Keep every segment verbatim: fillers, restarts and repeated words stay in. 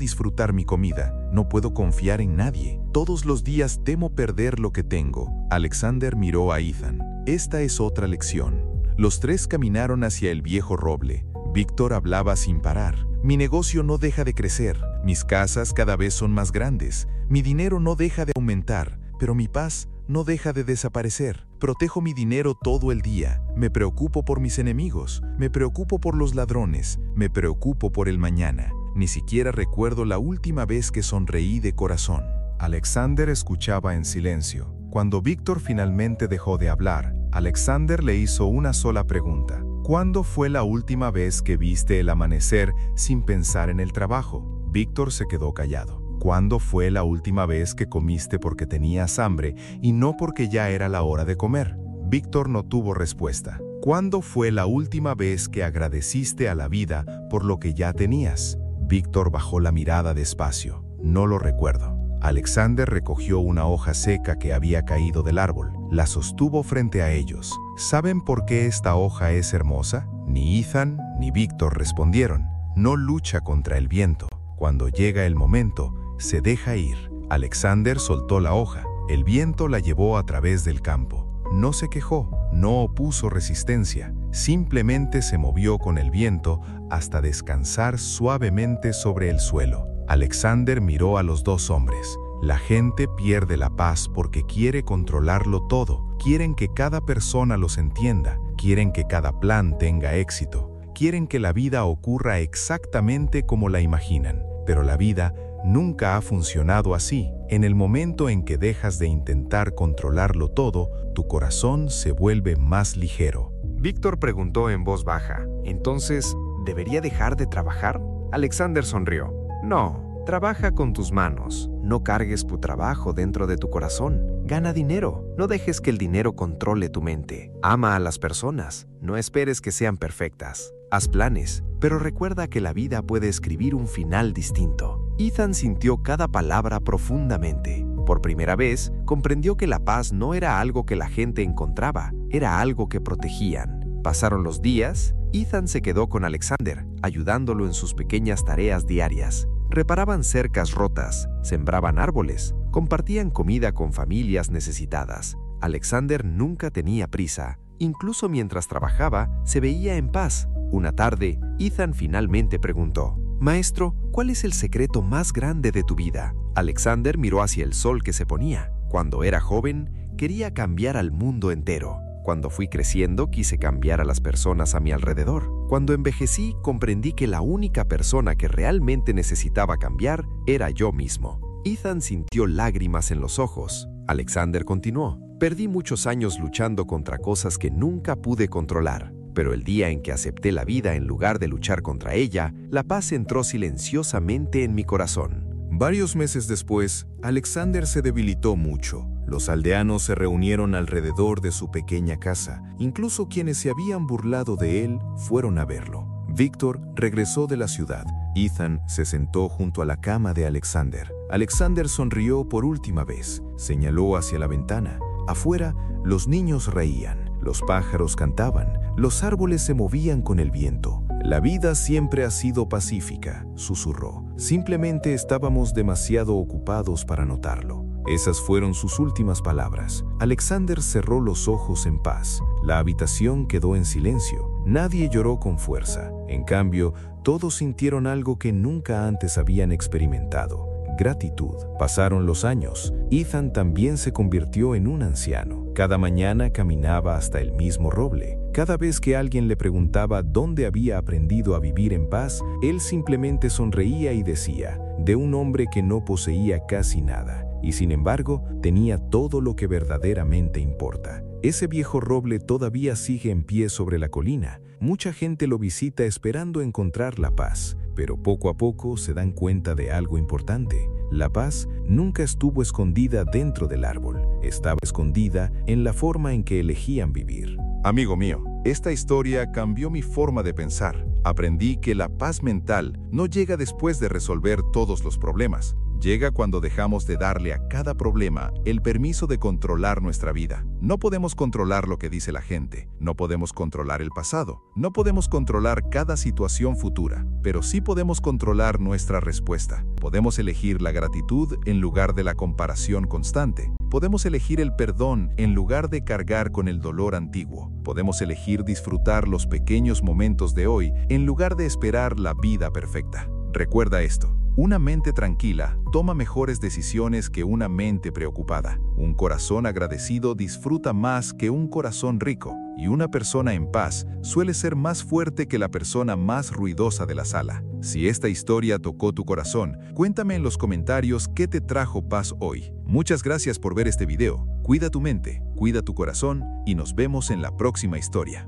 disfrutar mi comida, no puedo confiar en nadie. Todos los días temo perder lo que tengo. Alexander miró a Ethan. Esta es otra lección. Los tres caminaron hacia el viejo roble. Víctor hablaba sin parar. Mi negocio no deja de crecer. Mis casas cada vez son más grandes. Mi dinero no deja de aumentar, pero mi paz no deja de desaparecer. Protejo mi dinero todo el día. Me preocupo por mis enemigos. Me preocupo por los ladrones. Me preocupo por el mañana. Ni siquiera recuerdo la última vez que sonreí de corazón. Alexander escuchaba en silencio. Cuando Víctor finalmente dejó de hablar, Alexander le hizo una sola pregunta. ¿Cuándo fue la última vez que viste el amanecer sin pensar en el trabajo? Víctor se quedó callado. ¿Cuándo fue la última vez que comiste porque tenías hambre y no porque ya era la hora de comer? Víctor no tuvo respuesta. ¿Cuándo fue la última vez que agradeciste a la vida por lo que ya tenías? Víctor bajó la mirada despacio. No lo recuerdo. Alexander recogió una hoja seca que había caído del árbol. La sostuvo frente a ellos. ¿Saben por qué esta hoja es hermosa? Ni Ethan ni Víctor respondieron. No lucha contra el viento. Cuando llega el momento, se deja ir. Alexander soltó la hoja. El viento la llevó a través del campo. No se quejó, no opuso resistencia. Simplemente se movió con el viento hasta descansar suavemente sobre el suelo. Alexander miró a los dos hombres. La gente pierde la paz porque quiere controlarlo todo. Quieren que cada persona los entienda. Quieren que cada plan tenga éxito. Quieren que la vida ocurra exactamente como la imaginan. Pero la vida nunca ha funcionado así. En el momento en que dejas de intentar controlarlo todo, tu corazón se vuelve más ligero. Víctor preguntó en voz baja. ¿Entonces, debería dejar de trabajar? Alexander sonrió. No, trabaja con tus manos. No cargues tu trabajo dentro de tu corazón. Gana dinero. No dejes que el dinero controle tu mente. Ama a las personas. No esperes que sean perfectas. Haz planes, pero recuerda que la vida puede escribir un final distinto. Ethan sintió cada palabra profundamente. Por primera vez, comprendió que la paz no era algo que la gente encontraba, era algo que protegían. Pasaron los días, Ethan se quedó con Alexander, ayudándolo en sus pequeñas tareas diarias. Reparaban cercas rotas, sembraban árboles, compartían comida con familias necesitadas. Alexander nunca tenía prisa. Incluso mientras trabajaba, se veía en paz. Una tarde, Ethan finalmente preguntó: «Maestro, ¿cuál es el secreto más grande de tu vida?» Alexander miró hacia el sol que se ponía. Cuando era joven, quería cambiar al mundo entero. Cuando fui creciendo, quise cambiar a las personas a mi alrededor. Cuando envejecí, comprendí que la única persona que realmente necesitaba cambiar era yo mismo. Ethan sintió lágrimas en los ojos. Alexander continuó: «Perdí muchos años luchando contra cosas que nunca pude controlar. Pero el día en que acepté la vida en lugar de luchar contra ella, la paz entró silenciosamente en mi corazón». Varios meses después, Alexander se debilitó mucho. Los aldeanos se reunieron alrededor de su pequeña casa. Incluso quienes se habían burlado de él fueron a verlo. Víctor regresó de la ciudad. Ethan se sentó junto a la cama de Alexander. Alexander sonrió por última vez. Señaló hacia la ventana. Afuera, los niños reían. Los pájaros cantaban. Los árboles se movían con el viento. «La vida siempre ha sido pacífica», susurró. «Simplemente estábamos demasiado ocupados para notarlo». Esas fueron sus últimas palabras. Alexander cerró los ojos en paz. La habitación quedó en silencio. Nadie lloró con fuerza. En cambio, todos sintieron algo que nunca antes habían experimentado: gratitud. Pasaron los años. Ethan también se convirtió en un anciano. Cada mañana caminaba hasta el mismo roble. Cada vez que alguien le preguntaba dónde había aprendido a vivir en paz, él simplemente sonreía y decía: «De un hombre que no poseía casi nada, y sin embargo tenía todo lo que verdaderamente importa». Ese viejo roble todavía sigue en pie sobre la colina. Mucha gente lo visita esperando encontrar la paz, pero poco a poco se dan cuenta de algo importante. La paz nunca estuvo escondida dentro del árbol, estaba escondida en la forma en que elegían vivir. Amigo mío, esta historia cambió mi forma de pensar. Aprendí que la paz mental no llega después de resolver todos los problemas, llega cuando dejamos de darle a cada problema el permiso de controlar nuestra vida. No podemos controlar lo que dice la gente, no podemos controlar el pasado, no podemos controlar cada situación futura, pero sí podemos controlar nuestra respuesta. Podemos elegir la gratitud en lugar de la comparación constante. Podemos elegir el perdón en lugar de cargar con el dolor antiguo. Podemos elegir disfrutar los pequeños momentos de hoy en lugar de esperar la vida perfecta. Recuerda esto. Una mente tranquila toma mejores decisiones que una mente preocupada. Un corazón agradecido disfruta más que un corazón rico. Y una persona en paz suele ser más fuerte que la persona más ruidosa de la sala. Si esta historia tocó tu corazón, cuéntame en los comentarios qué te trajo paz hoy. Muchas gracias por ver este video. Cuida tu mente, cuida tu corazón y nos vemos en la próxima historia.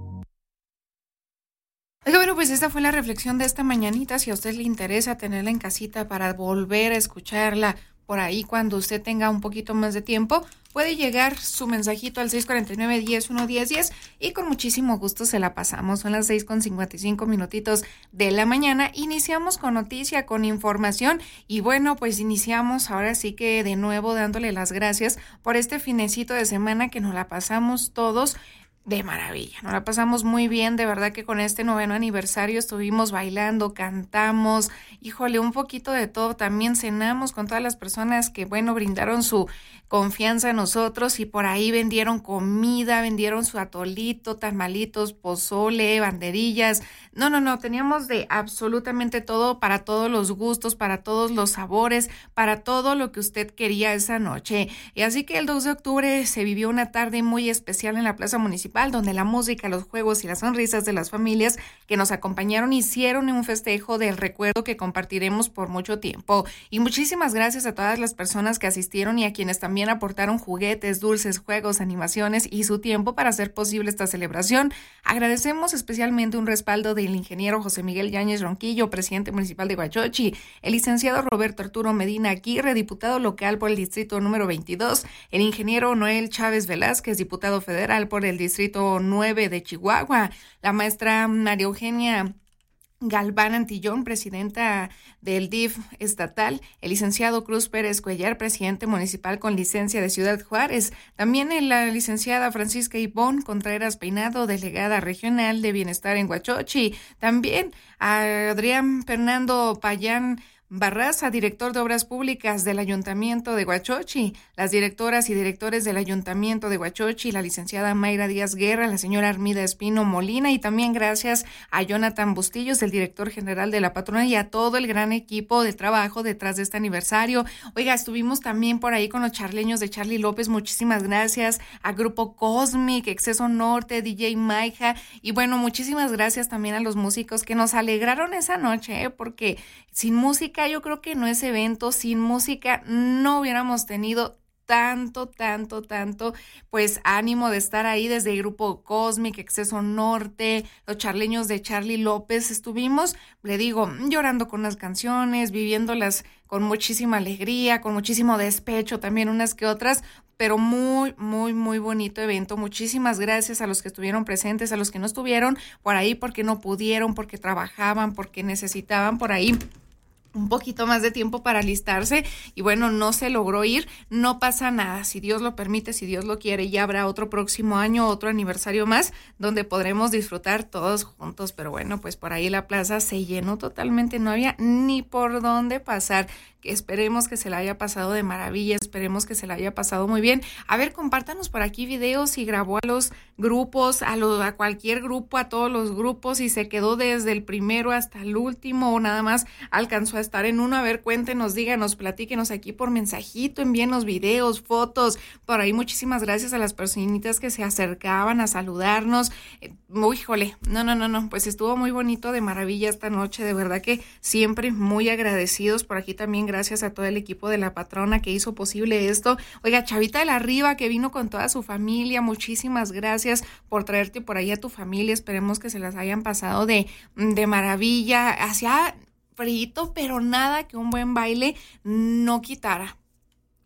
Oiga, bueno, pues esta fue la reflexión de esta mañanita. Si a usted le interesa tenerla en casita para volver a escucharla por ahí cuando usted tenga un poquito más de tiempo, puede llegar su mensajito al seis cuatro nueve, diez, uno, diez, diez y con muchísimo gusto se la pasamos. Son las seis con cincuenta y cinco minutitos de la mañana. Iniciamos con noticia, con información y bueno, pues iniciamos ahora sí que de nuevo dándole las gracias por este finecito de semana que nos la pasamos todos de maravilla, nos la pasamos muy bien, de verdad que con este noveno aniversario estuvimos bailando, cantamos, híjole, un poquito de todo, también cenamos con todas las personas que, bueno, brindaron su confianza en nosotros y por ahí vendieron comida, vendieron su atolito, tamalitos, pozole, banderillas, no, no, no, teníamos de absolutamente todo, para todos los gustos, para todos los sabores, para todo lo que usted quería esa noche, y así que el dos de octubre se vivió una tarde muy especial en la Plaza Municipal, donde la música, los juegos y las sonrisas de las familias que nos acompañaron hicieron un festejo del recuerdo que compartiremos por mucho tiempo. Y muchísimas gracias a todas las personas que asistieron y a quienes también aportaron juguetes, dulces, juegos, animaciones y su tiempo para hacer posible esta celebración. Agradecemos especialmente un respaldo del ingeniero José Miguel Yáñez Ronquillo, presidente municipal de Huachochi, el licenciado Roberto Arturo Medina Aguirre, diputado local por el distrito número veintidós, el ingeniero Noel Chávez Velázquez, diputado federal por el distrito nueve de Chihuahua, la maestra María Eugenia Galván Antillón, presidenta del D I F estatal, el licenciado Cruz Pérez Cuellar, presidente municipal con licencia de Ciudad Juárez, también la licenciada Francisca Ivón Contreras Peinado, delegada regional de Bienestar en Huachochi, también a Adrián Fernando Payán Barraza, director de Obras Públicas del Ayuntamiento de Huachochi, las directoras y directores del Ayuntamiento de Huachochi, la licenciada Mayra Díaz Guerra, la señora Armida Espino Molina y también gracias a Jonathan Bustillos, el director general de la patrona y a todo el gran equipo de trabajo detrás de este aniversario. Oiga, estuvimos también por ahí con los charleños de Charlie López, muchísimas gracias, a Grupo Cosmic, Exceso Norte, D J Maija y bueno, muchísimas gracias también a los músicos que nos alegraron esa noche, ¿eh? Porque sin música yo creo que no es evento, sin música no hubiéramos tenido tanto, tanto, tanto, pues ánimo de estar ahí desde el Grupo Cosmic, Exceso Norte, los charleños de Charlie López, estuvimos, le digo, llorando con las canciones, viviéndolas con muchísima alegría, con muchísimo despecho también unas que otras, pero muy, muy, muy bonito evento. Muchísimas gracias a los que estuvieron presentes, a los que no estuvieron por ahí porque no pudieron, porque trabajaban, porque necesitaban por ahí un poquito más de tiempo para alistarse y bueno, no se logró ir, no pasa nada, si Dios lo permite, si Dios lo quiere, ya habrá otro próximo año, otro aniversario más, donde podremos disfrutar todos juntos, pero bueno, pues por ahí la plaza se llenó totalmente, no había ni por dónde pasar. Esperemos que se la haya pasado de maravilla, esperemos que se la haya pasado muy bien. A ver, compártanos por aquí videos si grabó a los grupos, a, lo, a cualquier grupo, a todos los grupos, y se quedó desde el primero hasta el último o nada más alcanzó a estar en uno. A ver, cuéntenos, díganos, platíquenos aquí por mensajito, envíenos videos, fotos. Por ahí muchísimas gracias a las personitas que se acercaban a saludarnos. Eh, uy, jole, no, no, no, no, pues estuvo muy bonito, de maravilla esta noche, de verdad que siempre muy agradecidos. Por aquí también gracias a todo el equipo de la patrona que hizo posible esto. Oiga, Chavita de la Riva, que vino con toda su familia, muchísimas gracias por traerte por ahí a tu familia. Esperemos que se las hayan pasado de, de maravilla. Hacía frito, pero nada que un buen baile no quitara.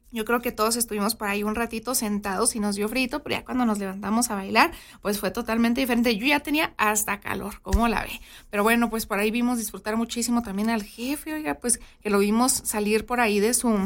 Yo creo que todos estuvimos por ahí un ratito sentados y nos dio frito, pero ya cuando nos levantamos a bailar, pues fue totalmente diferente. Yo ya tenía hasta calor, ¿cómo la ve? Pero bueno, pues por ahí vimos disfrutar muchísimo también al jefe, oiga, pues que lo vimos salir por ahí de su...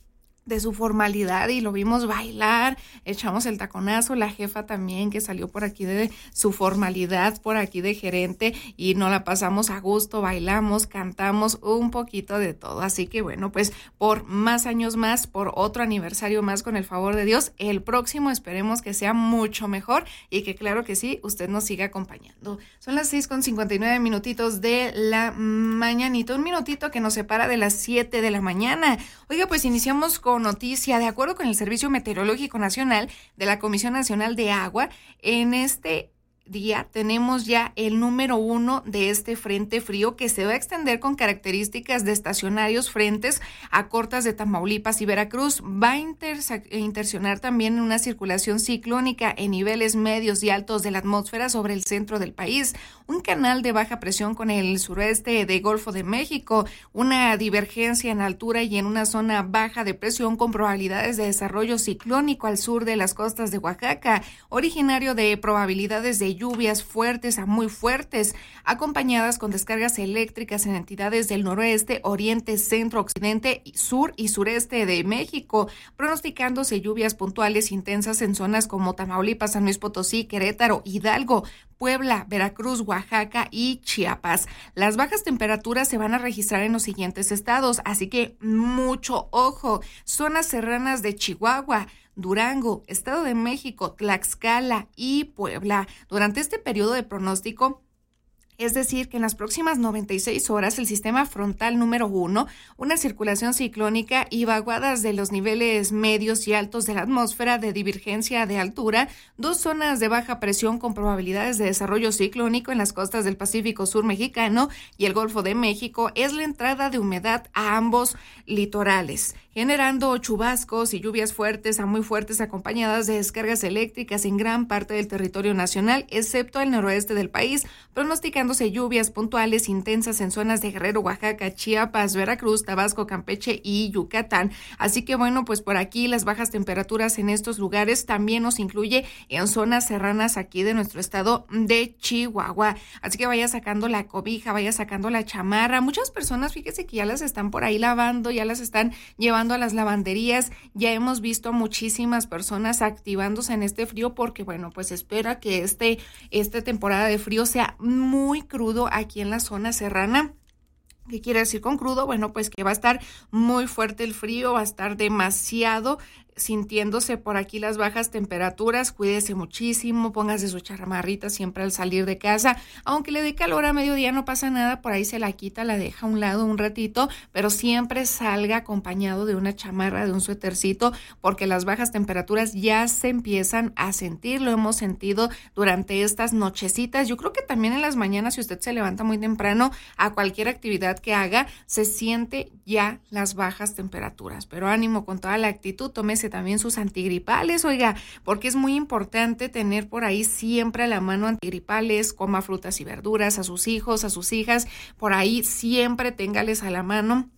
de su formalidad y lo vimos bailar, echamos el taconazo, la jefa también que salió por aquí de su formalidad, por aquí de gerente y nos la pasamos a gusto, bailamos, cantamos un poquito de todo, así que bueno, pues por más años más, por otro aniversario más con el favor de Dios, el próximo esperemos que sea mucho mejor y que claro que sí, usted nos siga acompañando. Son las seis con cincuenta y nueve minutitos de la mañanita, un minutito que nos separa de las siete de la mañana. Oiga, pues iniciamos con noticia. De acuerdo con el Servicio Meteorológico Nacional de la Comisión Nacional de Agua, en este día tenemos ya el número uno de este frente frío que se va a extender con características de estacionarios frentes a costas de Tamaulipas y Veracruz. Va a interse- interaccionar también en una circulación ciclónica en niveles medios y altos de la atmósfera sobre el centro del país, un canal de baja presión con el sureste de Golfo de México, una divergencia en altura y en una zona baja de presión con probabilidades de desarrollo ciclónico al sur de las costas de Oaxaca, originario de probabilidades de lluvias fuertes a muy fuertes, acompañadas con descargas eléctricas en entidades del noroeste, oriente, centro, occidente, sur y sureste de México, pronosticándose lluvias puntuales intensas en zonas como Tamaulipas, San Luis Potosí, Querétaro, Hidalgo, Puebla, Veracruz, Oaxaca y Chiapas. Las bajas temperaturas se van a registrar en los siguientes estados, así que mucho ojo. Zonas serranas de Chihuahua, Durango, Estado de México, Tlaxcala y Puebla. Durante este periodo de pronóstico, es decir, que en las próximas noventa y seis horas el sistema frontal número uno, una circulación ciclónica y vaguadas de los niveles medios y altos de la atmósfera de divergencia de altura, dos zonas de baja presión con probabilidades de desarrollo ciclónico en las costas del Pacífico Sur mexicano y el Golfo de México, es la entrada de humedad a ambos litorales, generando chubascos y lluvias fuertes a muy fuertes acompañadas de descargas eléctricas en gran parte del territorio nacional, excepto el noroeste del país, pronosticando lluvias puntuales intensas en zonas de Guerrero, Oaxaca, Chiapas, Veracruz, Tabasco, Campeche y Yucatán. Así que bueno, pues por aquí las bajas temperaturas en estos lugares también nos incluye en zonas serranas aquí de nuestro estado de Chihuahua. Así que vaya sacando la cobija, vaya sacando la chamarra. Muchas personas, fíjese que ya las están por ahí lavando, ya las están llevando a las lavanderías. Ya hemos visto muchísimas personas activándose en este frío porque bueno, pues espera que este, esta temporada de frío sea muy crudo aquí en la zona serrana. ¿Qué quiere decir con crudo? Bueno, pues que va a estar muy fuerte el frío, va a estar demasiado sintiéndose por aquí las bajas temperaturas. Cuídese muchísimo, póngase su chamarrita siempre al salir de casa, aunque le dé calor a mediodía no pasa nada, por ahí se la quita, la deja a un lado un ratito, pero siempre salga acompañado de una chamarra, de un suétercito, porque las bajas temperaturas ya se empiezan a sentir, lo hemos sentido durante estas nochecitas. Yo creo que también en las mañanas, si usted se levanta muy temprano a cualquier actividad que haga, se siente ya las bajas temperaturas, pero ánimo con toda la actitud, tómese también sus antigripales, oiga, porque es muy importante tener por ahí siempre a la mano antigripales, coma frutas y verduras a sus hijos, a sus hijas, por ahí siempre téngales a la mano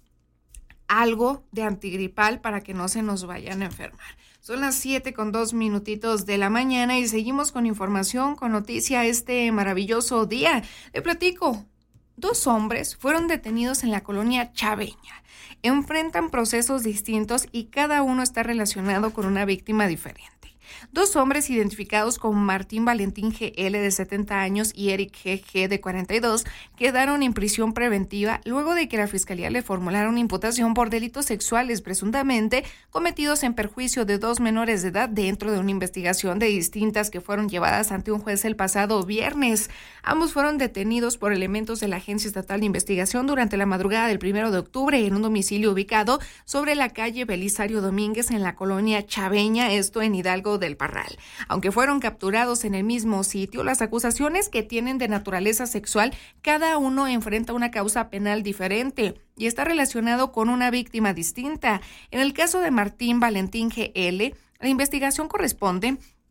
algo de antigripal para que no se nos vayan a enfermar. Son las siete con dos minutitos de la mañana y seguimos con información, con noticia este maravilloso día. Le platico. Dos hombres fueron detenidos en la colonia Chaveña. Enfrentan procesos distintos y cada uno está relacionado con una víctima diferente. Dos hombres identificados como Martín Valentín G L de setenta años y Eric G G de cuarenta y dos quedaron en prisión preventiva luego de que la Fiscalía le formulara una imputación por delitos sexuales presuntamente cometidos en perjuicio de dos menores de edad dentro de una investigación de distintas que fueron llevadas ante un juez el pasado viernes. Ambos fueron detenidos por elementos de la Agencia Estatal de Investigación durante la madrugada del primero de octubre en un domicilio ubicado sobre la calle Belisario Domínguez en la colonia Chaveña, esto en Hidalgo del Parral. Aunque fueron capturados en el mismo sitio, las acusaciones que tienen de naturaleza sexual, cada uno enfrenta una causa penal diferente y está relacionado con una víctima distinta. En el caso de Martín Valentín G L, la investigación corresponde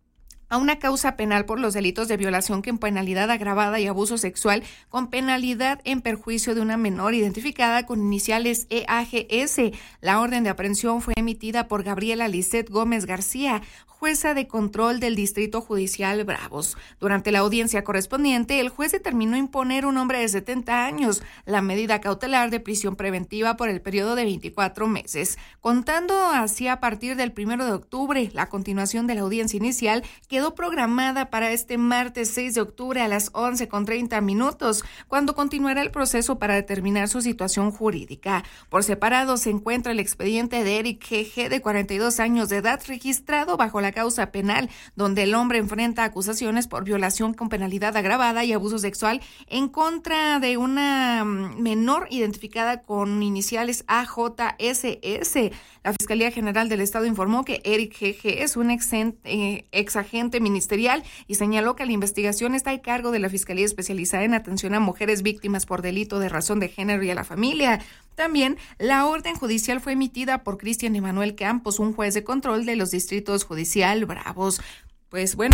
a una causa penal por los delitos de violación con penalidad agravada y abuso sexual con penalidad en perjuicio de una menor identificada con iniciales E A G S. La orden de aprehensión fue emitida por Gabriela Lisset Gómez García, jueza de control del Distrito Judicial Bravos. Durante la audiencia correspondiente, el juez determinó imponer a un hombre de setenta años la medida cautelar de prisión preventiva por el periodo de veinticuatro meses. Contando así a partir del primero de octubre, la continuación de la audiencia inicial quedó programada para este martes seis de octubre a las once con treinta minutos, cuando continuará el proceso para determinar su situación jurídica. Por separado se encuentra el expediente de Eric G G, de cuarenta y dos años de edad, registrado bajo la causa penal, donde el hombre enfrenta acusaciones por violación con penalidad agravada y abuso sexual en contra de una menor identificada con iniciales A J S S. La Fiscalía General del Estado informó que Eric G G es un ex, eh, ex agente ministerial y señaló que la investigación está a cargo de la Fiscalía Especializada en Atención a Mujeres Víctimas por Delito de Razón de Género y a la Familia. También la orden judicial fue emitida por Cristian Emanuel Campos, un juez de control de los distritos judicial Bravos. Pues bueno,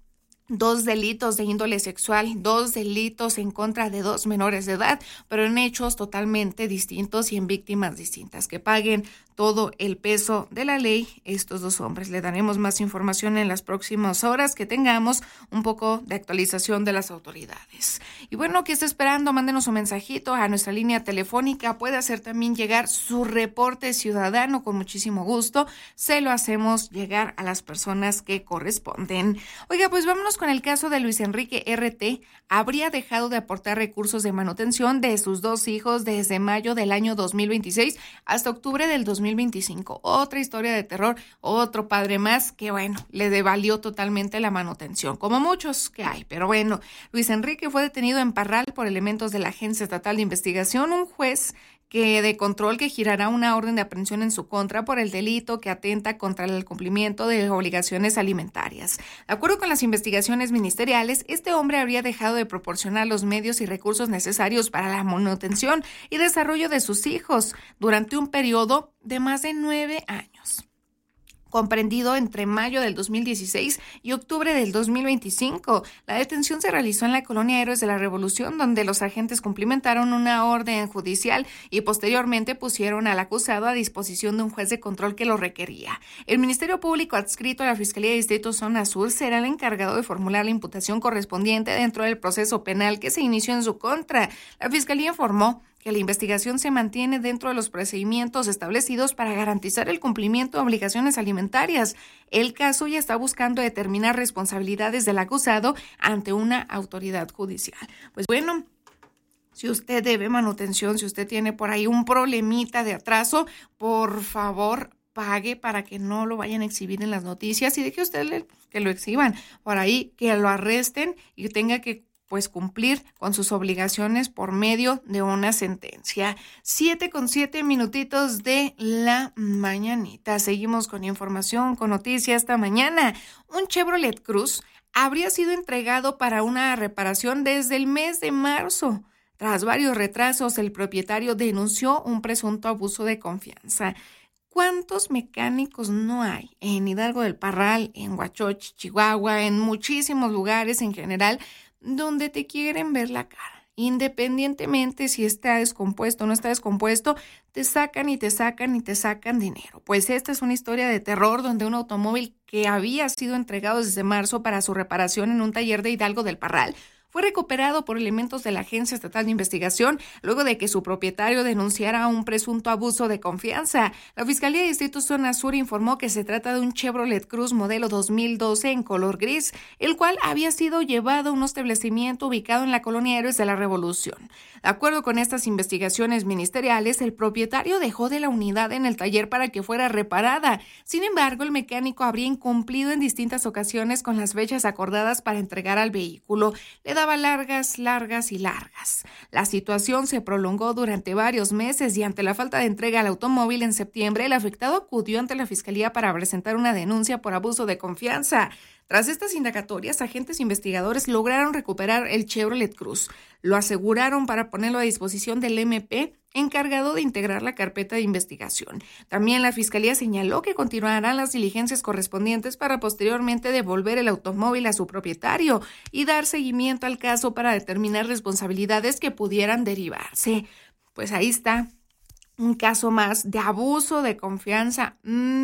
dos delitos de índole sexual, dos delitos en contra de dos menores de edad, pero en hechos totalmente distintos y en víctimas distintas. Que paguen todo el peso de la ley estos dos hombres. Le daremos más información en las próximas horas que tengamos un poco de actualización de las autoridades. Y bueno, ¿qué está esperando? Mándenos un mensajito a nuestra línea telefónica. Puede hacer también llegar su reporte ciudadano con muchísimo gusto. Se lo hacemos llegar a las personas que corresponden. Oiga, pues vámonos con el caso de Luis Enrique R T. Habría dejado de aportar recursos de manutención de sus dos hijos desde mayo del año dos mil veintiséis hasta octubre del dos mil veinticinco. Otra historia de terror, otro padre más que, bueno, le devalió totalmente la manutención, como muchos que hay. Pero bueno, Luis Enrique fue detenido en Parral por elementos de la Agencia Estatal de Investigación. Un juez que de control que girará una orden de aprehensión en su contra por el delito que atenta contra el cumplimiento de obligaciones alimentarias. De acuerdo con las investigaciones ministeriales, este hombre habría dejado de proporcionar los medios y recursos necesarios para la manutención y desarrollo de sus hijos durante un periodo de más de nueve años. Comprendido entre mayo del dos mil dieciséis y octubre del dos mil veinticinco. La detención se realizó en la colonia Héroes de la Revolución, donde los agentes cumplimentaron una orden judicial y posteriormente pusieron al acusado a disposición de un juez de control que lo requería. El Ministerio Público adscrito a la Fiscalía de Distrito Zona Sur será el encargado de formular la imputación correspondiente dentro del proceso penal que se inició en su contra. La Fiscalía informó que la investigación se mantiene dentro de los procedimientos establecidos para garantizar el cumplimiento de obligaciones alimentarias. El caso ya está buscando determinar responsabilidades del acusado ante una autoridad judicial. Pues bueno, si usted debe manutención, si usted tiene por ahí un problemita de atraso, por favor, pague para que no lo vayan a exhibir en las noticias y de que usted le, que lo exhiban por ahí, que lo arresten y tenga que pues cumplir con sus obligaciones por medio de una sentencia. Siete con siete minutitos de la mañanita. Seguimos con información, con noticias esta mañana. Un Chevrolet Cruz habría sido entregado para una reparación desde el mes de marzo. Tras varios retrasos, el propietario denunció un presunto abuso de confianza. ¿Cuántos mecánicos no hay en Hidalgo del Parral, en Huachochi, Chihuahua, en muchísimos lugares en general, donde te quieren ver la cara? Independientemente si está descompuesto o no está descompuesto, te sacan y te sacan y te sacan dinero. Pues esta es una historia de terror donde un automóvil que había sido entregado desde marzo para su reparación en un taller de Hidalgo del Parral fue recuperado por elementos de la Agencia Estatal de Investigación luego de que su propietario denunciara un presunto abuso de confianza. La Fiscalía de Distrito Zona Sur informó que se trata de un Chevrolet Cruz modelo dos mil doce en color gris, el cual había sido llevado a un establecimiento ubicado en la colonia Héroes de la Revolución. De acuerdo con estas investigaciones ministeriales, el propietario dejó de la unidad en el taller para que fuera reparada. Sin embargo, el mecánico habría incumplido en distintas ocasiones con las fechas acordadas para entregar al vehículo. Le daba largas, largas y largas. La situación se prolongó durante varios meses y ante la falta de entrega al automóvil en septiembre, el afectado acudió ante la Fiscalía para presentar una denuncia por abuso de confianza. Tras estas indagatorias, agentes investigadores lograron recuperar el Chevrolet Cruz. Lo aseguraron para ponerlo a disposición del M P, encargado de integrar la carpeta de investigación. También la Fiscalía señaló que continuarán las diligencias correspondientes para posteriormente devolver el automóvil a su propietario y dar seguimiento al caso para determinar responsabilidades que pudieran derivarse. Pues ahí está. Un caso más de abuso de confianza.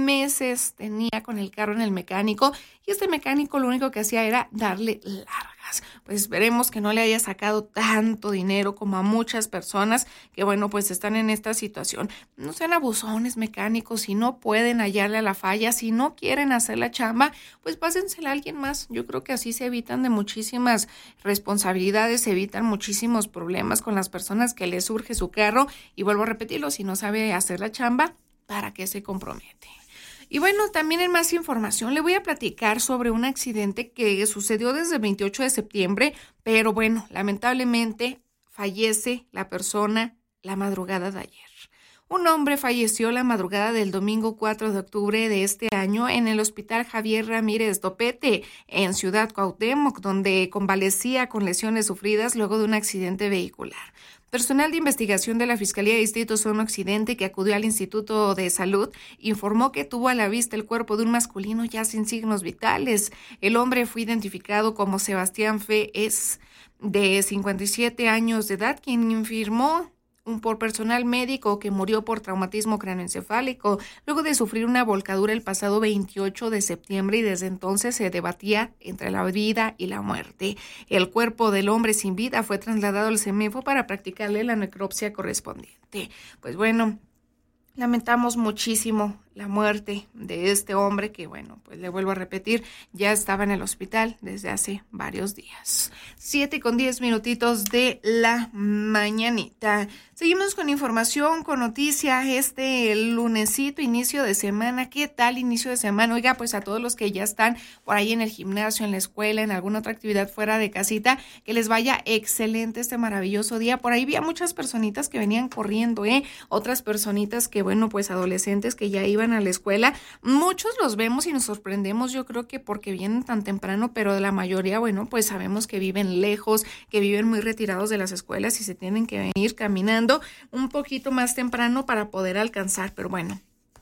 Meses tenía con el carro en el mecánico y este mecánico lo único que hacía era darle largas. Pues esperemos que no le haya sacado tanto dinero como a muchas personas que, bueno, pues están en esta situación. No sean abusones mecánicos, si no pueden hallarle a la falla, si no quieren hacer la chamba, pues pásensela a alguien más. Yo creo que así se evitan de muchísimas responsabilidades, se evitan muchísimos problemas con las personas que les surge su carro. Y vuelvo a repetirlo, si no sabe hacer la chamba, ¿para qué se compromete? Y bueno, también en más información le voy a platicar sobre un accidente que sucedió desde el veintiocho de septiembre, pero bueno, lamentablemente fallece la persona la madrugada de ayer. Un hombre falleció la madrugada del domingo cuatro de octubre de este año en el Hospital Javier Ramírez Topete, en Ciudad Cuauhtémoc, donde convalecía con lesiones sufridas luego de un accidente vehicular. Personal de investigación de la Fiscalía de Distrito Zona Occidente que acudió al Instituto de Salud informó que tuvo a la vista el cuerpo de un masculino ya sin signos vitales. El hombre fue identificado como Sebastián Fez, de cincuenta y siete años de edad, quien informó por personal médico que murió por traumatismo cráneoencefálico luego de sufrir una volcadura el pasado veintiocho de septiembre y desde entonces se debatía entre la vida y la muerte. El cuerpo del hombre sin vida fue trasladado al CEMEFO para practicarle la necropsia correspondiente. Pues bueno, lamentamos muchísimo la muerte de este hombre que, bueno, pues le vuelvo a repetir, ya estaba en el hospital desde hace varios días. Siete con diez minutitos de la mañanita. Seguimos con información, con noticias, este lunesito, inicio de semana. ¿Qué tal inicio de semana? Oiga, pues a todos los que ya están por ahí en el gimnasio, en la escuela, en alguna otra actividad fuera de casita, que les vaya excelente este maravilloso día. Por ahí vi a muchas personitas que venían corriendo, ¿eh? Otras personitas que, bueno, pues adolescentes que ya iban a la escuela. Muchos los vemos y nos sorprendemos, yo creo que porque vienen tan temprano, pero la mayoría, bueno, pues sabemos que viven lejos, que viven muy retirados de las escuelas y se tienen que venir caminando un poquito más temprano para poder alcanzar, pero bueno,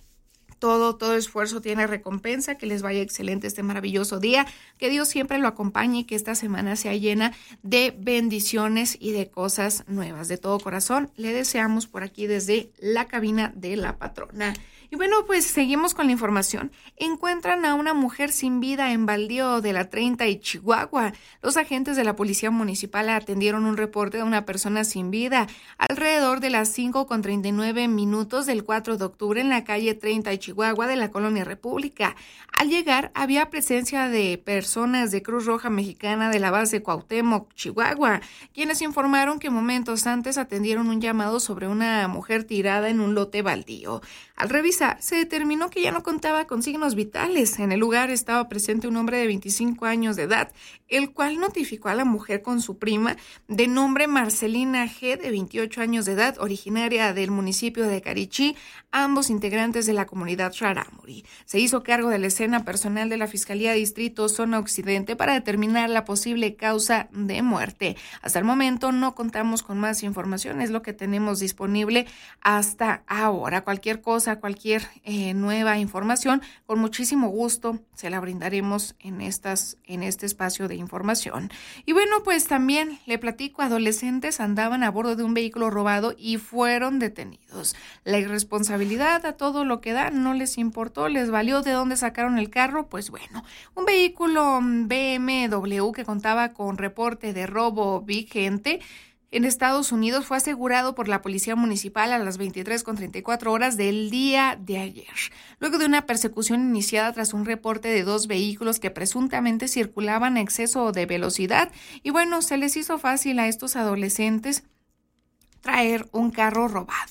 Todo, todo esfuerzo tiene recompensa, que les vaya excelente este maravilloso día, que Dios siempre lo acompañe y que esta semana sea llena de bendiciones y de cosas nuevas. De todo corazón, le deseamos por aquí desde la cabina de la patrona. Y bueno, pues seguimos con la información. Encuentran a una mujer sin vida en Baldío de la treinta y Chihuahua. Los agentes de la Policía Municipal atendieron un reporte de una persona sin vida alrededor de las cinco con treinta y nueve minutos del cuatro de octubre en la calle treinta y Chihuahua de la Colonia República. Al llegar, había presencia de personas de Cruz Roja Mexicana de la base Cuauhtémoc, Chihuahua, quienes informaron que momentos antes atendieron un llamado sobre una mujer tirada en un lote baldío. Al revisar, se determinó que ya no contaba con signos vitales. En el lugar estaba presente un hombre de veinticinco años de edad, el cual notificó a la mujer con su prima, de nombre Marcelina G., de veintiocho años de edad, originaria del municipio de Carichí, ambos integrantes de la comunidad Rarámuri. Se hizo cargo de la escena personal de la Fiscalía de Distrito Zona Occidente para determinar la posible causa de muerte. Hasta el momento no contamos con más información, es lo que tenemos disponible hasta ahora. Cualquier cosa, cualquier eh, nueva información, con muchísimo gusto se la brindaremos en estas, en este espacio de información. Y bueno, pues también le platico, adolescentes andaban a bordo de un vehículo robado y fueron detenidos. La irresponsabilidad a todo lo que da, no les importó, les valió de dónde sacaron el carro. Pues bueno, un vehículo B M W que contaba con reporte de robo vigente en Estados Unidos fue asegurado por la Policía Municipal a las veintitrés con treinta y cuatro horas del día de ayer, luego de una persecución iniciada tras un reporte de dos vehículos que presuntamente circulaban a exceso de velocidad. Y bueno, se les hizo fácil a estos adolescentes traer un carro robado.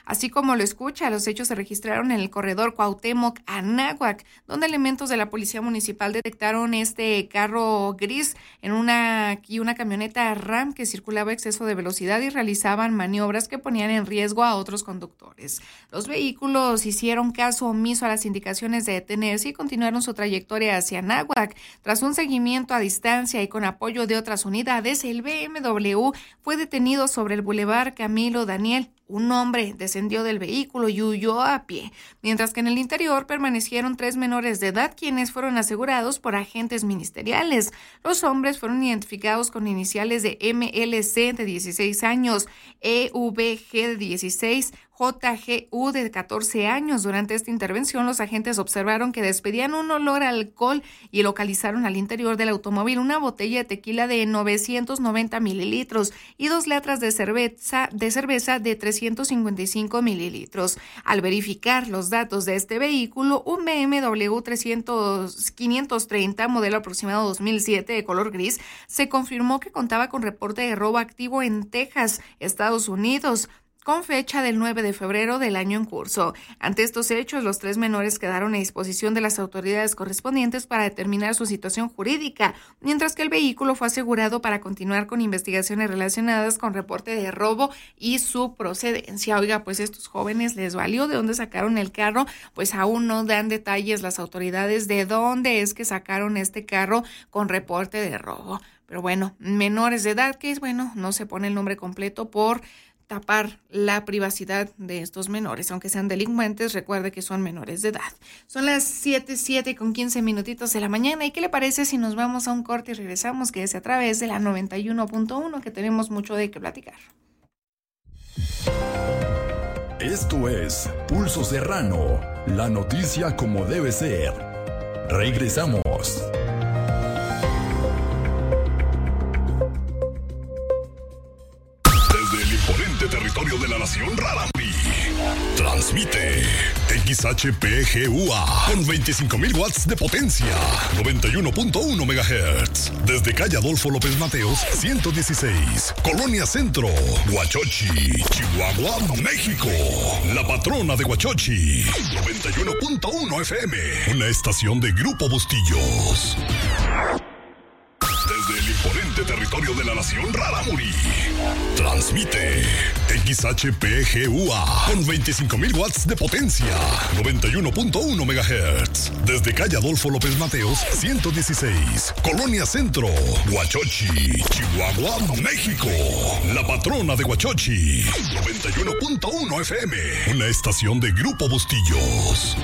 Así como lo escucha, los hechos se registraron en el corredor Cuauhtémoc-Anáhuac, donde elementos de la Policía Municipal detectaron este carro gris en una, y una camioneta RAM que circulaba a exceso de velocidad y realizaban maniobras que ponían en riesgo a otros conductores. Los vehículos hicieron caso omiso a las indicaciones de detenerse y continuaron su trayectoria hacia Anáhuac. Tras un seguimiento a distancia y con apoyo de otras unidades, el B M W fue detenido sobre el Boulevard Camilo Daniel. Un hombre descendió del vehículo y huyó a pie, mientras que en el interior permanecieron tres menores de edad quienes fueron asegurados por agentes ministeriales. Los hombres fueron identificados con iniciales de M L C de dieciséis años, E V G de dieciséis, J G U de catorce años. Durante esta intervención, los agentes observaron que despedían un olor a alcohol y localizaron al interior del automóvil una botella de tequila de novecientos noventa mililitros y dos latas de cerveza de, cerveza de trescientos cincuenta y cinco mililitros. Al verificar los datos de este vehículo, un B M W trescientos, quinientos treinta, modelo aproximado dos mil siete, de color gris, se confirmó que contaba con reporte de robo activo en Texas, Estados Unidos, con fecha del nueve de febrero del año en curso. Ante estos hechos, los tres menores quedaron a disposición de las autoridades correspondientes para determinar su situación jurídica, mientras que el vehículo fue asegurado para continuar con investigaciones relacionadas con reporte de robo y su procedencia. Oiga, pues estos jóvenes les valió de dónde sacaron el carro, pues aún no dan detalles las autoridades de dónde es que sacaron este carro con reporte de robo. Pero bueno, menores de edad, que es bueno, no se pone el nombre completo por tapar la privacidad de estos menores, aunque sean delincuentes, recuerde que son menores de edad. Son las siete, siete con quince minutitos de la mañana. ¿Y qué le parece si nos vamos a un corte y regresamos? Que es a través de la noventa y uno punto uno, que tenemos mucho de qué platicar. Esto es Pulso Serrano, la noticia como debe ser. Regresamos. Territorio de la nación Rarámuri. Transmite X H P G U A con veinticinco mil watts de potencia, noventa y uno punto uno megahertz. Desde calle Adolfo López Mateos, ciento dieciséis, Colonia Centro, Huachochi, Chihuahua, México. La patrona de Huachochi, noventa y uno punto uno F M, una estación de Grupo Bustillos. Desde el imponente territorio de la nación Rarámuri, transmite X H P G U A con veinticinco mil watts de potencia, noventa y uno punto uno megahertz. Desde calle Adolfo López Mateos, ciento dieciséis, Colonia Centro, Huachochi, Chihuahua, México. La patrona de Huachochi, noventa y uno punto uno F M, una estación de Grupo Bustillos.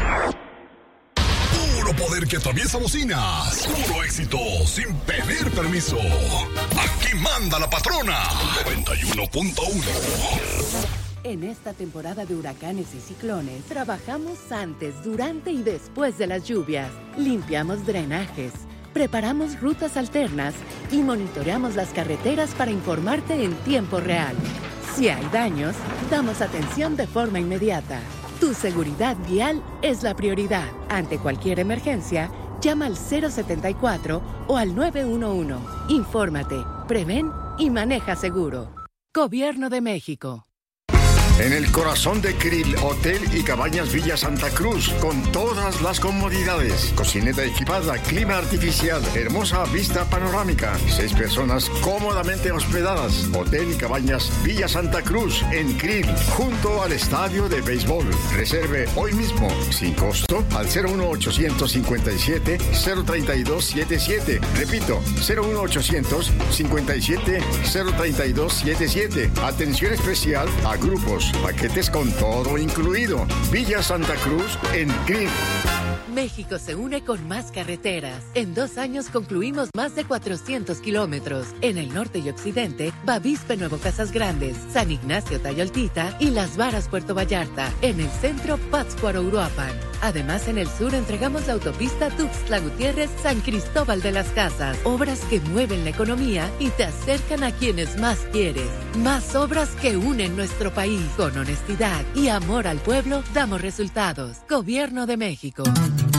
Poder que atraviesa bocinas. Puro éxito sin pedir permiso. Aquí manda la patrona. noventa y uno punto uno. En esta temporada de huracanes y ciclones, trabajamos antes, durante y después de las lluvias. Limpiamos drenajes, preparamos rutas alternas y monitoreamos las carreteras para informarte en tiempo real. Si hay daños, damos atención de forma inmediata. Tu seguridad vial es la prioridad. Ante cualquier emergencia, llama al cero setenta y cuatro o al nueve uno uno. Infórmate, prevén y maneja seguro. Gobierno de México. En el corazón de Krill, Hotel y Cabañas Villa Santa Cruz, con todas las comodidades. Cocineta equipada, clima artificial, hermosa vista panorámica. Seis personas cómodamente hospedadas. Hotel y Cabañas Villa Santa Cruz, en Krill, junto al estadio de béisbol. Reserve hoy mismo, sin costo, al cero uno ochocientos cincuenta y siete, cero treinta y dos setenta y siete. Repito, cero uno ochocientos cincuenta y siete, cero treinta y dos setenta y siete. Atención especial a grupos. Paquetes con todo incluido. Villa Santa Cruz en Krill. México se une con más carreteras. En dos años concluimos más de cuatrocientos kilómetros. En el norte y occidente, Bavispe Nuevo Casas Grandes, San Ignacio Tayoltita y Las Varas Puerto Vallarta. En el centro, Pátzcuaro Uruapan. Además, en el sur entregamos la autopista Tuxtla Gutiérrez San Cristóbal de las Casas. Obras que mueven la economía y te acercan a quienes más quieres. Más obras que unen nuestro país. Con honestidad y amor al pueblo, damos resultados. Gobierno de México.